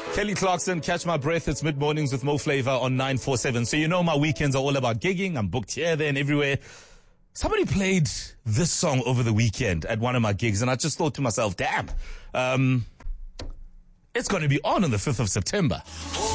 Kelly Clarkson, Catch My Breath. It's mid-mornings with Mo Flavor on 947. So you know my weekends are all about gigging. I'm booked here, there, and everywhere. Somebody played this song over the weekend at one of my gigs, and I just thought to myself, damn, it's going to be on the 5th of September.